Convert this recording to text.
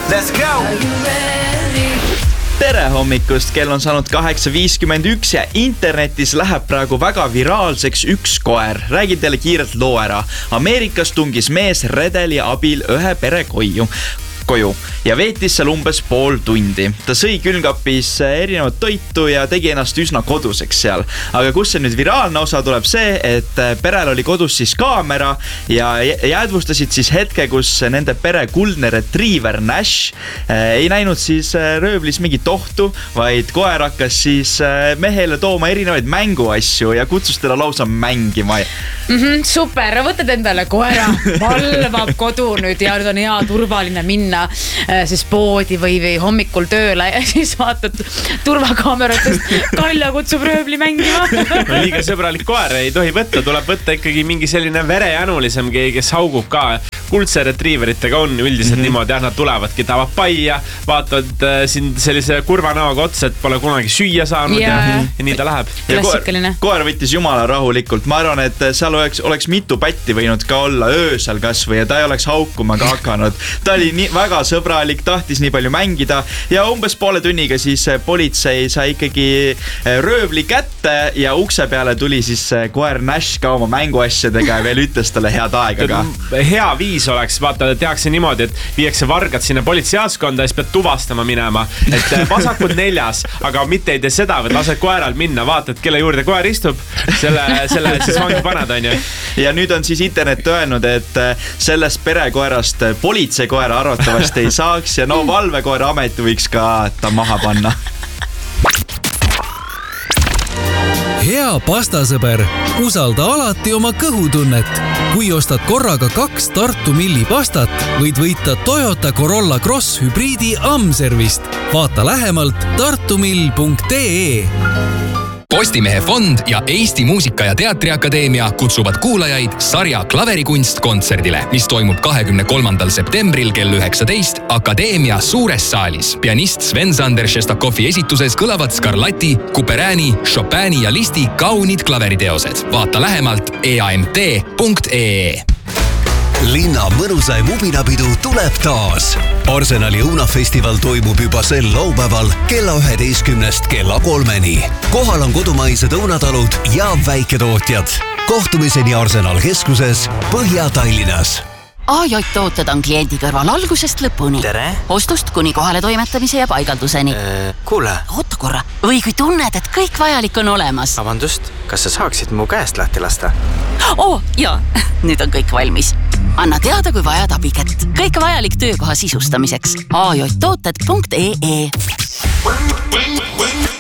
Let's go! Tere hommikust, kell on saanud 8.51 ja internetis läheb praegu väga viraalseks üks koer. Räägin teile kiirelt loo ära. Ameerikas tungis mees redeli abil ühe pere koju ja veetis seal umbes pool tundi. Ta sõi külmkapis erinevat toitu ja tegi ennast üsna koduseks seal. Aga kus see nüüd viraalne osa tuleb see, et perel oli kodus siis kaamera ja jäädvustasid siis hetke, kus nende pere kuldne retriever Nash ei näinud siis röövlis mingit ohtu, vaid koer hakkas siis mehele tooma erinevaid mänguasju ja kutsus teda lausa mängima. Super, võtad endale koera, valvab kodu nüüd ja nüüd on hea turvaline minna siis poodi või hommikul tööle ja siis vaatad turvakaameratest, Kalja kutsub röövli mängima. Liiga sõbralik koer ei tohi võtta, tuleb võtta ikkagi mingi selline verejanulisem, kes haugub ka. Kuldse retrieveritega on üldiselt niimoodi, nad tulevadki, tahavad paia, vaatavad sind sellise kurva näoga otsa, et pole kunagi süüa saanud ja nii ta läheb. Koer võttis jumala rahulikult. Ma arvan, et seal oleks mitu pätti võinud ka olla öösel kasvõi ja ta ei oleks haukuma ka hakanud. Ta oli väga sõbralik, tahtis nii palju mängida ja umbes poole tunniga siis politsei sai ikkagi röövli kätte ja ukse peale tuli siis koer Nash ka oma mänguasjadega ja veel ütles talle head aega ka. Hea viis oleks, vaata, tehakse niimoodi, et viiakse vargad sinna politseiaskonda ja siis pead tuvastama minema, et vasakud 4, aga mitte ei tee seda, vaid lased koeral minna, vaatad, kelle juurde koer istub, selle siis vangi paned, on ju. Ja nüüd on siis internet öelnud, et sellest perekoerast politseikoera arvatavasti ei saaks ja valvekoera ameti võiks ka ta maha panna. Hea pastasõber, usalda alati oma kõhutunnet. Kui ostad korraga 2 Tartu Milli pastat, võid võita Toyota Corolla Cross hübriidi Amservist. Vaata lähemalt tartumill.ee. Postimehe fond ja Eesti Muusika- ja Teatriakadeemia kutsuvad kuulajaid sarja Klaverikunst kontserdile, mis toimub 23. septembril kell 19 Akadeemia suures saalis. Pianist Sven-Sander Šestakovi esituses kõlavad Scarlatti, Couperini, Chopini ja Listi kaunid klaveriteosed. Vaata lähemalt eamt.ee. Linna mõnusaim ubinapidu tuleb taas. Arsenali õunafestival toimub juba sel laupäeval kella 11 kella 3. Kohal on kodumaised õunatalud ja väiketootjad. Kohtumiseni Arsenal keskuses Põhja-Tallinnas. AJ-tooted on kliendi kõrval algusest lõpuni. Tere! Ostust kuni kohale toimetamise ja paigalduseni. Kuule! Oota korra. Või kui tunned, et kõik vajalik on olemas. Vabandust, kas sa saaksid mu käest lahti lasta? Jaa, nüüd on kõik valmis. Anna teada, kui vajad abikätt. Kõik vajalik töökoha sisustamiseks. AJ-tooted.ee